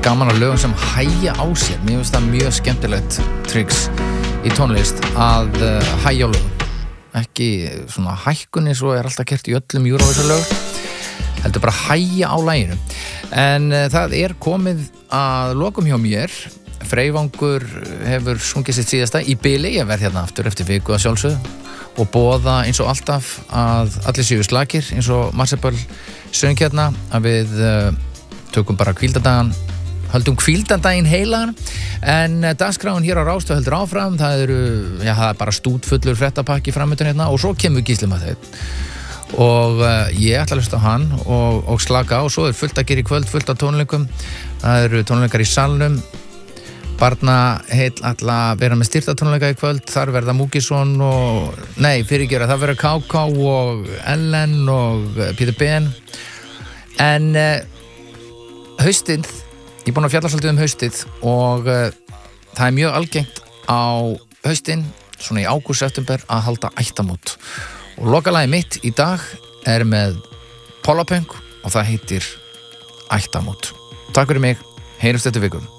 gaman að lögum sem hægja á sér. Mér finnst það mjög skemmtilegt tricks í tónlist að hægja á lögum. Ekki svona hækkun eins og alltaf gert í öllum Eurovision-lög. Heldur bara hægja á laginu. En það komið að lokum hjá mér. Freyvangur hefur sungið sitt síðasta í bili. Ég verð hérna aftur eftir viku að sjálfsögðu og boða eins og alltaf að allir séu slakir eins og Marcel söng hérna að við tökum bara hvíldardagan, höldum hvíldardaginn heilagan en dagskráin hér á Rástvö heldur áfram, það er bara stútfullur fréttapakki framöndan hérna og svo kemur Gísli Marteinn og ég ætla að hlusta á hann og slaka á og svo fullt að gera í kvöld, fullt af tónleikum, það eru tónleikar í salnum, Barnaheill ætla að vera með styrtatónleika í kvöld, þar verða Múkisson og, það verða KK og Ellen og Peter Ben en haustið, ég er búin að fjalla svolítið haustið og það er mjög algengt á haustin, svona í ágúst, september að halda ættamót og lokalagið mitt í dag er með Pollapunk og það heitir Ættamót. Takk fyrir mig, heyrumst eftir viku.